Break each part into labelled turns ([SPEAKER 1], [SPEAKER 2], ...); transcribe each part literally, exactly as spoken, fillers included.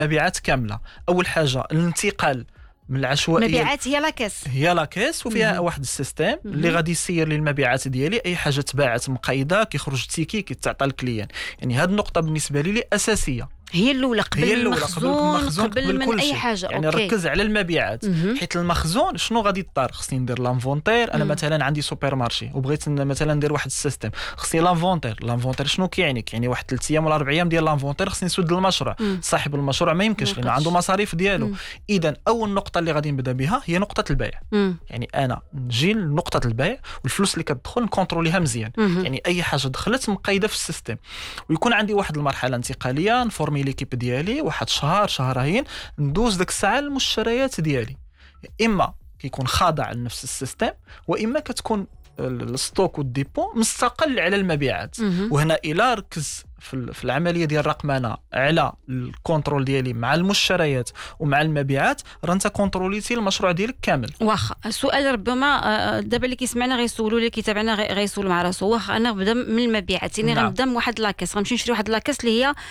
[SPEAKER 1] مبيعات كامله. اول حاجه الانتقال من العشوائيه.
[SPEAKER 2] المبيعات هي لاكاس
[SPEAKER 1] هي لاكاس وفيها مم. واحد السيستم اللي غادي يسير لي المبيعات ديالي. اي حاجه تباعت مقيده كيخرج تيكي كيتعطى الكليان. يعني هذه النقطه بالنسبه لي اساسيه،
[SPEAKER 2] هي الاولى قبل
[SPEAKER 1] هي الأولى
[SPEAKER 2] المخزون،
[SPEAKER 1] قبل, المخزون
[SPEAKER 2] قبل,
[SPEAKER 1] قبل
[SPEAKER 2] من
[SPEAKER 1] كل
[SPEAKER 2] اي
[SPEAKER 1] شيء.
[SPEAKER 2] حاجه.
[SPEAKER 1] يعني
[SPEAKER 2] أوكي.
[SPEAKER 1] ركز على المبيعات
[SPEAKER 2] مم.
[SPEAKER 1] حيت المخزون شنو غادي يضطر؟ خصني ندير لانفونتير. انا
[SPEAKER 2] مم.
[SPEAKER 1] مثلا عندي سوبر مارشي وبغيت مثلا ندير واحد السيستم، خصني لانفونتير. لانفونتير شنو كيعني؟ يعني واحد ثلاث ايام ولا اربع ايام ديال لانفونتير خصني نسد المشروع.
[SPEAKER 2] مم.
[SPEAKER 1] صاحب المشروع ما يمكنش لانه عنده مصاريف ديالو. اذا اول نقطه اللي غادي نبدا بها هي نقطه البيع.
[SPEAKER 2] مم.
[SPEAKER 1] يعني انا نجي لنقطه البيع والفلوس اللي كتدخل نكونتروليها مزيان.
[SPEAKER 2] مم.
[SPEAKER 1] يعني اي حاجه دخلت مقيده في السيستم، ويكون عندي واحد المرحله انتقاليه نفورمي ليكيب ديالي واحد شهر شهرين ندوز داك الساعه المشتريات ديالي. اما كيكون خاضع لنفس السيستم، واما كتكون الستوك والديبو مستقل على المبيعات. وهنا الى ركز في العمليه ديال الرقمنه على الكونترول ديالي مع المشتريات ومع المبيعات، راه انت كونتروليتي المشروع ديالك كامل.
[SPEAKER 2] واخا السؤال ربما دابا اللي كيسمعنا غيسولوا اللي كيتابعنا غيسول مع راسو، واخا انا نبدا من المبيعات يعني
[SPEAKER 1] نعم.
[SPEAKER 2] غنبدا من واحد لاكاس، غنمشي نشري واحد لاكاس اللي هي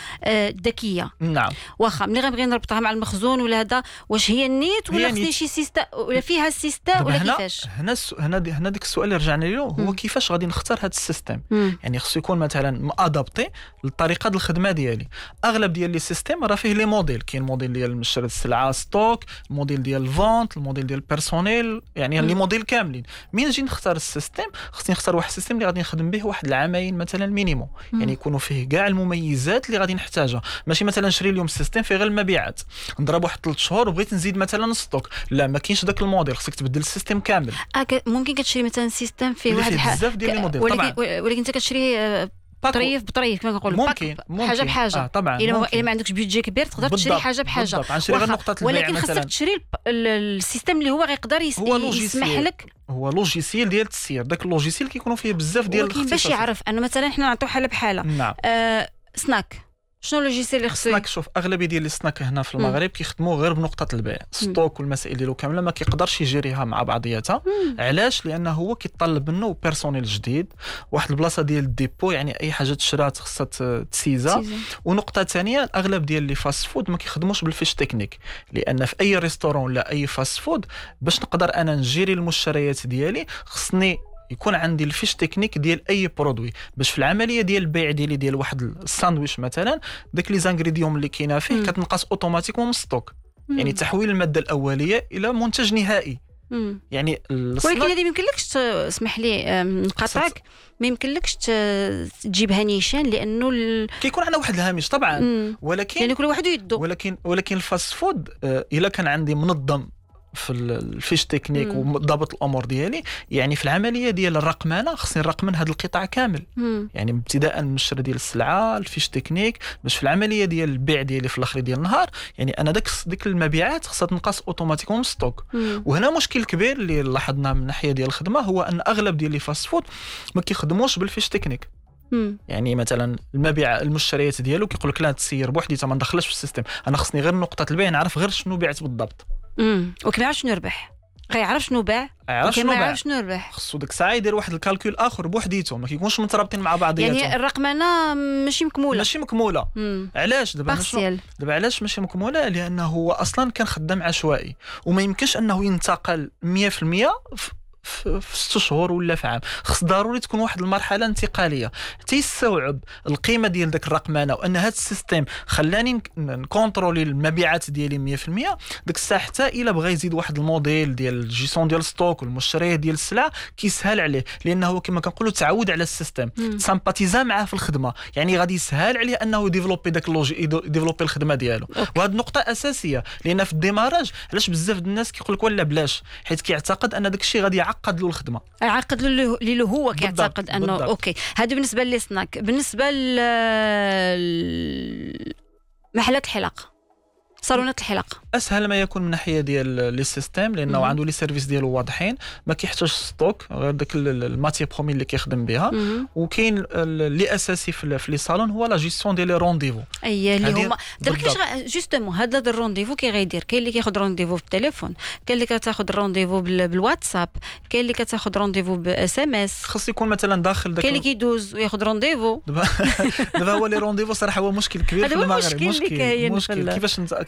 [SPEAKER 2] ذكيه.
[SPEAKER 1] نعم.
[SPEAKER 2] واخا ملي غنبغي نربطها مع المخزون ولا هذا، واش هي النيت ولا خصني شي سيستا ولا فيها السيستا ولا
[SPEAKER 1] هنا
[SPEAKER 2] كيفاش؟
[SPEAKER 1] هنا هنا هنا ديك السؤال اللي رجعنا له هو مم. كيفاش غادي نختار هذا السيستم. مم. يعني خصو يكون مثلا مادابطي للطريقه ديال الخدمه ديالي. اغلب ديال لي سيستيم راه فيه لي موديل، كاين موديل ديال مشتري السلعه ستوك، الموديل ديال الفونت، الموديل ديال البيرسونيل، يعني لي موديل كاملين. مين نجي نختار السيستم خصني نختار واحد السيستم اللي غادي نخدم به واحد العامين مثلا مينيموم، يعني يكونوا فيه كاع المميزات اللي غادي نحتاجها. ماشي مثلا نشري اليوم سيستم فيه غير المبيعات نضرب واحد ثلاث شهور وبغيت نزيد مثلا ستوك، لا ما كاينش داك الموديل، خصك تبدل السيستم كامل.
[SPEAKER 2] آه ممكن كتشري مثلا سيستم فيه واحد
[SPEAKER 1] بزاف ديال الموديل طبعا،
[SPEAKER 2] ولكن انت كتشري طريف بطريف كما كنقولوا
[SPEAKER 1] ممكن, ممكن
[SPEAKER 2] حاجه بحاجه.
[SPEAKER 1] آه طبعا
[SPEAKER 2] الا ما, ما عندكش بيدجي كبير تقدر تشري حاجه بحاجه
[SPEAKER 1] بالضبط. غنشري غير نقطه البيع
[SPEAKER 2] ولكن خصك تشري السيستم اللي هو غيقدر يسمح لك.
[SPEAKER 1] هو لوجيسيال ديال التسيير، داك اللوجيسيال كيكونوا فيه بزاف ديال
[SPEAKER 2] الاختصاصات باش يعرف انه مثلا حنا نعطيو حاله بحاله.
[SPEAKER 1] نعم.
[SPEAKER 2] آه سناك شنو اللوجيسيال اللي خصو؟
[SPEAKER 1] سناك شوف اغلبيه ديال السناك هنا في المغرب كيخدموا غير بنقطه البيع، ستوك والمسائل ديالو كامله ما كيقدرش يجيريها مع بعضياتها. علاش؟ لانه هو كيطلب منه بيرسونيل جديد، واحد البلاصه ديال الديبو، يعني اي حاجه تشرات خصها تسيزا. ونقطه ثانيه اغلب ديال لي فاست فود ما كيخدموش بالفيش تكنيك، لان في اي ريستورون ولا اي فاست فود باش نقدر انا نجيري المشتريات ديالي خصني يكون عندي الفيش تكنيك ديال اي برودوي، باش في العمليه ديال البيع ديالي ديال واحد الساندويش مثلا داك لي زانغريديون اللي كاينه فيه كتنقص اوتوماتيكمون من ستوك، يعني تحويل الماده الاوليه الى منتج نهائي. مم. يعني
[SPEAKER 2] ولكن هذه ما يمكنلكش اسمح لي نقاطعك، ما يمكنلكش تجيبها نيشان لانه ال...
[SPEAKER 1] كيكون عندنا واحد الهامش طبعا. مم. ولكن
[SPEAKER 2] يعني كل واحد يدو.
[SPEAKER 1] ولكن ولكن الفاست فود الا كان عندي منظم في الفيش تكنيك وضابط الامور ديالي، يعني في العمليه ديال الرقمنه خصني نرقمن هذا القطاع كامل. مم. يعني ابتداء من الشراء ديال السلعه، الفيش تكنيك، باش في العمليه ديال البيع ديالي في الاخر ديال النهار يعني انا داك ديك المبيعات خصها تنقص اوتوماتيكوم ستوك. مم. وهنا مشكل كبير اللي لاحظناه من ناحيه ديال الخدمه هو ان اغلب ديال لي فاست فود ما كيخدموش بالفيش تكنيك. مم. يعني مثلا المبيع المشتريات ديالو كيقول لك لا تسير بوحديتها ما ندخلش في السيستم، انا خصني غير نقطه البيع نعرف غير شنو بعت بالضبط.
[SPEAKER 2] امم وكما يعرف شنو ربح غيعرف شنو باع،
[SPEAKER 1] وكما
[SPEAKER 2] يعرف شنو ربح
[SPEAKER 1] خصو ديك الساعه يدير واحد الكالكول اخر بوحديته، ما كيكونش مترابطين مع بعضياتهم.
[SPEAKER 2] يعني الرقمنه ماشي مكموله
[SPEAKER 1] ماشي مكموله. مم. علاش دابا دابا علاش ماشي مكموله؟ لانه هو اصلا كان خدام عشوائي وما يمكنش انه ينتقل مية في المية في ست شهور ولا في عام. خص ضروري تكون واحد المرحله انتقاليه حتى يستوعب القيمه ديال داك الرقمنه، وان هذا السيستم خلاني نكونترولي المبيعات ديالي مية في المية. ديك الساعه حتى الا بغى يزيد واحد الموديل ديال الجيسون ديال ستوك والمشتريات ديال السلع كيسهل عليه، لانه هو كما كنقولوا تعود على السيستم، سامباتيزا معاه في الخدمه، يعني غادي يسهل عليه انه يديفلوبي داك اللوجي يديفلوبي الخدمه ديالو. وهذه نقطه اساسيه، لان في الديماراج علاش بزاف الناس كيقول لك ولا بلاش، حيت كيعتقد ان داك الشيء غادي يعقد له الخدمه،
[SPEAKER 2] يعقد له اللي هو كيعتقد انه بالضبط. اوكي هذا بالنسبه للسناك. بالنسبه لمحلات الحلاقه، صالونات الحلاقه،
[SPEAKER 1] اسهل ما يكون من ناحيه ديال لي سيستيم، لانه مم. عنده لي سيرفيس ديالو واضحين، ما كيحتاج ستوك غير داك الماتير برومي اللي كيخدم بها. مم. وكاين اللي اساسي في لي صالون هو لا جيستيون ديال لي رونديفو،
[SPEAKER 2] اي اللي هما دابا كيفاش جوستومون هذا الرونديفو كي غيدير. كاين اللي كياخذ رونديفو بالتليفون، كاين اللي كتاخذ رونديفو بالواتساب، كاين اللي كتاخذ رونديفو باس ام اس،
[SPEAKER 1] خص يكون مثلا داخل داك،
[SPEAKER 2] كاين اللي كيدوز وياخذ رونديفو.
[SPEAKER 1] دابا هو لي رونديفو صراحه هو مشكل كبير في المغرب،
[SPEAKER 2] مشكل, مشكل.
[SPEAKER 1] مشكل كيفاش